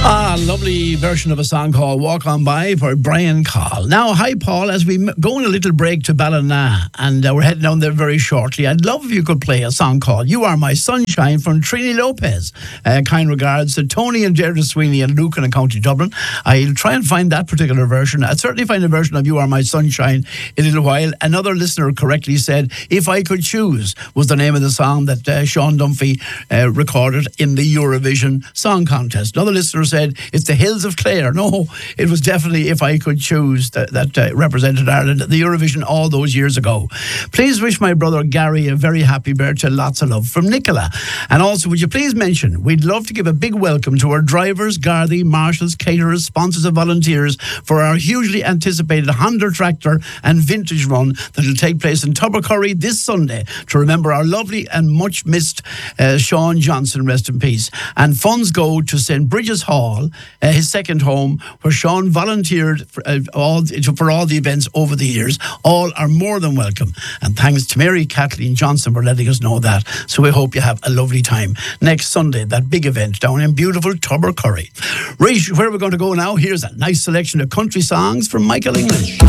Lovely version of a song called Walk On By for Brian Call. Now, hi Paul, as we go on a little break to Ballina, and we're heading down there very shortly, I'd love if you could play a song called You Are My Sunshine from Trini Lopez. Kind regards to Tony and Deirdre Sweeney and Lucan in County Dublin. I'll try and find that particular version. I'll certainly find a version of You Are My Sunshine in a little while. Another listener correctly said If I Could Choose was the name of the song that Sean Dunphy recorded in the Eurovision Song Contest. Another listener said it's the Hills of Clare. No, it was definitely If I Could Choose that represented Ireland at the Eurovision all those years ago. Please wish my brother Gary a very happy birthday. Lots of love from Nicola. And also, would you please mention, we'd love to give a big welcome to our drivers, Gardaí, marshals, caterers, sponsors and volunteers for our hugely anticipated Honda Tractor and Vintage Run that will take place in Tubbercurry this Sunday to remember our lovely and much missed Sean Johnson, rest in peace. And funds go to St. Bridget's Hall, his second home, where Sean volunteered for all the events over the years. All are more than welcome. And thanks to Mary Kathleen Johnson for letting us know that. So we hope you have a lovely time next Sunday, that big event down in beautiful Tubbercurry. Right, where are we going to go now? Here's a nice selection of country songs from Michael English.